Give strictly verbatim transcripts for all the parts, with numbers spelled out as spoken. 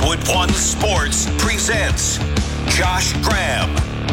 Redwood One Sports presents Josh Graham.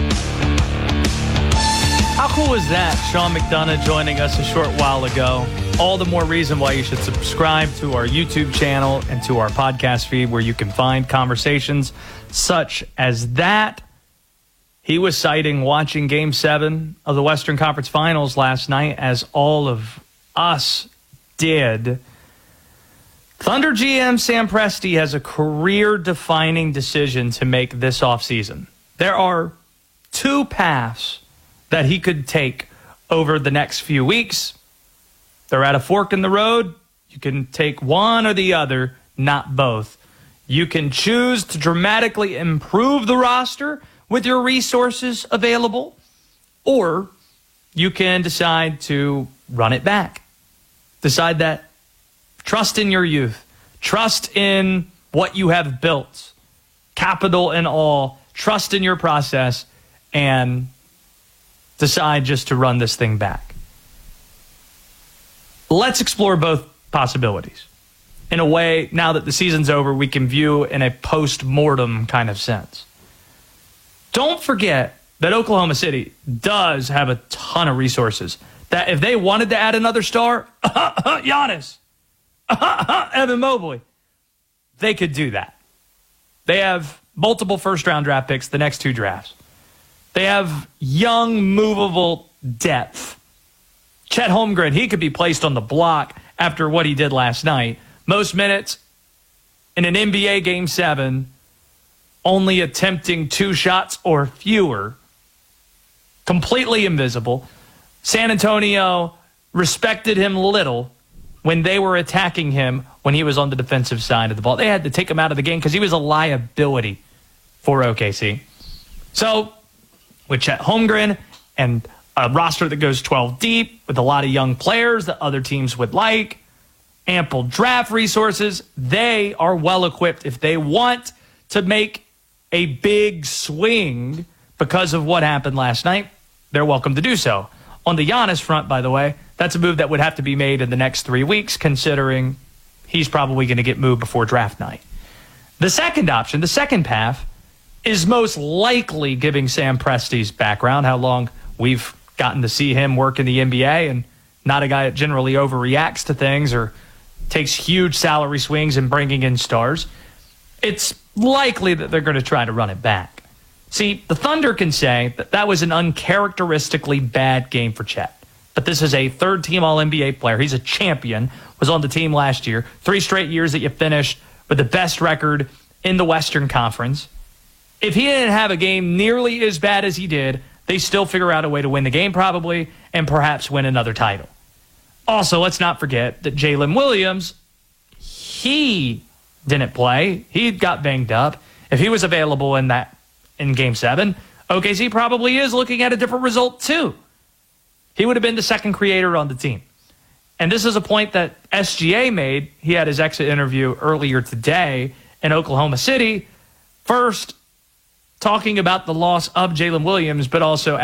How cool is that? Sean McDonough joining us a short while ago. All the more reason why you should subscribe to our YouTube channel and to our podcast feed where you can find conversations such as that. He was citing watching Game seven of the Western Conference Finals last night, as all of us did. Thunder G M Sam Presti has a career-defining decision to make this offseason. There are two paths that he could take over the next few weeks. They're at a fork in the road. You can take one or the other, not both. You can choose to dramatically improve the roster with your resources available, or you can decide to run it back. Decide that trust in your youth, trust in what you have built, capital and all, trust in your process, and decide just to run this thing back. Let's explore both possibilities. In a way, now that the season's over, we can view in a post-mortem kind of sense. Don't forget that Oklahoma City does have a ton of resources. That if they wanted to add another star, Giannis, Evan Mobley, they could do that. They have multiple first-round draft picks the next two drafts. They have young, movable depth. Chet Holmgren, he could be placed on the block after what he did last night. Most minutes in an N B A Game seven, only attempting two shots or fewer. Completely invisible. San Antonio respected him little when they were attacking him when he was on the defensive side of the ball. They had to take him out of the game because he was a liability for O K C. So, with Chet Holmgren and a roster that goes twelve deep with a lot of young players that other teams would like, ample draft resources, they are well equipped if they want to make a big swing because of what happened last night. They're welcome to do so. On the Giannis front, by the way, that's a move that would have to be made in the next three weeks, considering he's probably going to get moved before draft night. The second option, the second path, is most likely, giving Sam Presti's background, how long we've gotten to see him work in the N B A, and not a guy that generally overreacts to things or takes huge salary swings and bringing in stars. It's likely that they're going to try to run it back. See, the Thunder can say that that was an uncharacteristically bad game for Chet. But this is a third-team All N B A player. He's a champion, was on the team last year. Three straight years that you finished with the best record in the Western Conference. If he didn't have a game nearly as bad as he did, they still figure out a way to win the game probably and perhaps win another title. Also, let's not forget that Jalen Williams, he didn't play. He got banged up. If he was available in that in Game seven, O K C probably is looking at a different result too. He would have been the second creator on the team. And this is a point that S G A made. He had his exit interview earlier today in Oklahoma City. First, talking about the loss of Jalen Williams, but also